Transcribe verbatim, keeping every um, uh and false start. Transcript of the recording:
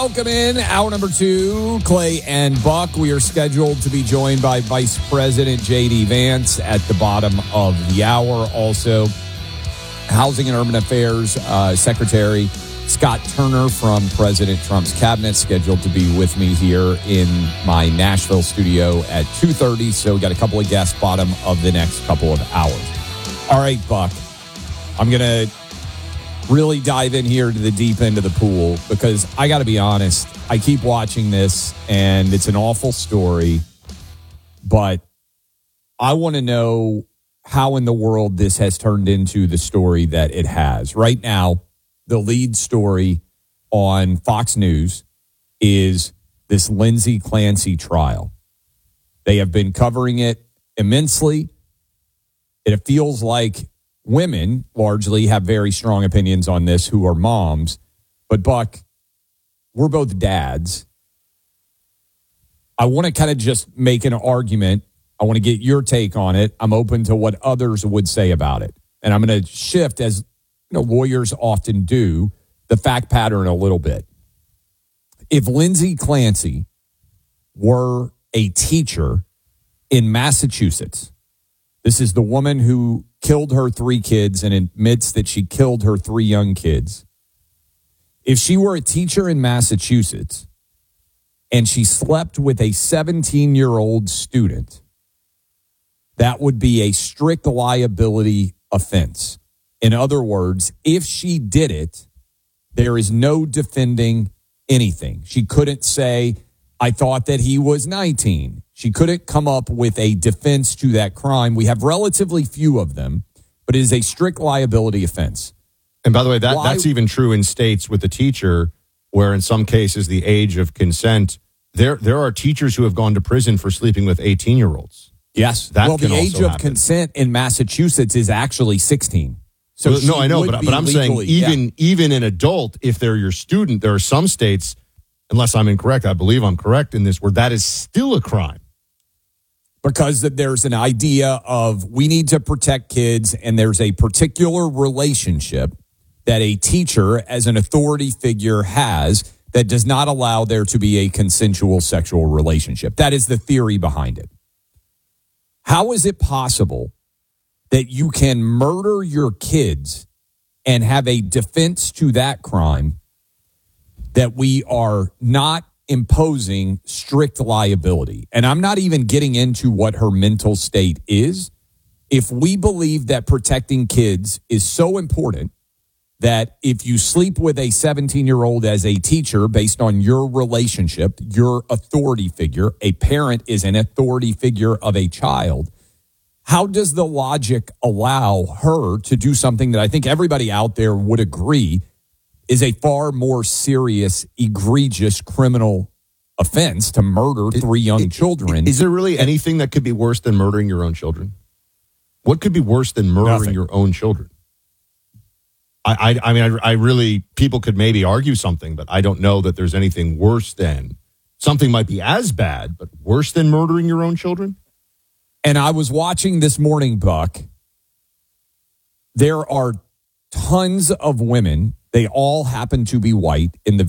welcome in hour number two, Clay and Buck. We are scheduled to be joined by Vice President J D. Vance at the bottom of the hour. Also, Housing and Urban Affairs uh, Secretary Scott Turner from President Trump's cabinet scheduled to be with me here in my Nashville studio at two thirty. So we got a couple of guests bottom of the next couple of hours. All right, Buck, I'm going to really dive in here to the deep end of the pool because I got to be honest, I keep watching this and it's an awful story, but I want to know how in the world this has turned into the story that it has. Right now, the lead story on Fox News is this Lindsay Clancy trial. They have been covering it immensely. It feels like women largely have very strong opinions on this who are moms. But, Buck, we're both dads. I want to kind of just make an argument. I want to get your take on it. I'm open to what others would say about it. And I'm going to shift, as you know, lawyers often do, the fact pattern a little bit. If Lindsay Clancy were a teacher in Massachusetts, this is the woman who killed her three kids and admits that she killed her three young kids. If she were a teacher in Massachusetts and she slept with a seventeen-year-old student, that would be a strict liability offense. In other words, if she did it, there is no defending anything. She couldn't say, I thought that he was nineteen. She couldn't come up with a defense to that crime. We have relatively few of them, but it is a strict liability offense. And by the way, that, Why? that's even true in states with the teacher, where in some cases the age of consent, there there are teachers who have gone to prison for sleeping with eighteen-year-olds. Yes. That well, can the age also of happen. consent in Massachusetts is actually sixteen. So well, no, I know, but, but I'm legally, saying even yeah. even an adult, if they're your student, there are some states, unless I'm incorrect, I believe I'm correct in this, where that is still a crime. Because there's an idea of we need to protect kids, and there's a particular relationship that a teacher as an authority figure has that does not allow there to be a consensual sexual relationship. That is the theory behind it. How is it possible that you can murder your kids and have a defense to that crime that we are not imposing strict liability? And I'm not even getting into what her mental state is. If we believe that protecting kids is so important that if you sleep with a seventeen-year-old as a teacher based on your relationship, your authority figure, a parent is an authority figure of a child, how does the logic allow her to do something that I think everybody out there would agree is a far more serious, egregious criminal offense to murder three young children? Is there really anything that could be worse than murdering your own children? What could be worse than murdering Nothing. your own children? I, I, I mean, I, I really, people could maybe argue something, but I don't know that there's anything worse than, something might be as bad, but worse than murdering your own children? And I was watching this morning, Buck. There are tons of women. They all happen to be white in the